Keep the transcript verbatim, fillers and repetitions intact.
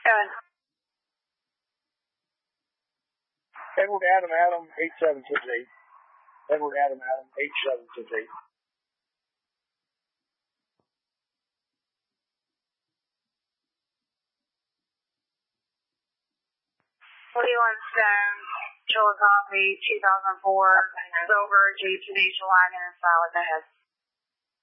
Good. Edward Adam Adam eight seven six eight. Edward Adam Adam eight seven six eight. forty-one Stone, Chillicothe, two thousand four, silver, Jeep, Tunisia wagon, and style. Go ahead.